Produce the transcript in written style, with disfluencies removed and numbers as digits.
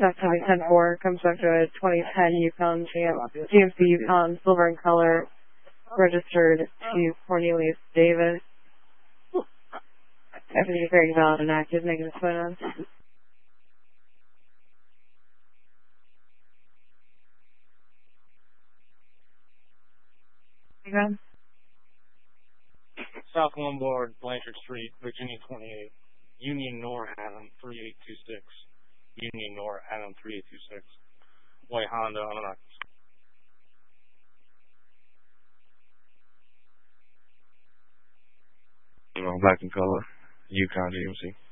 Stock Topic 10-4 comes back to a 2010 Yukon GMC Yukon, silver in color, registered to Cornelius Davis. Everything is very valid and active, negative finance. Okay. South Lombard, Blanchard Street, Virginia 28. Union Nor Adam 3826. Union Nor Adam 3826. White Honda on an black in color. Yukon GMC.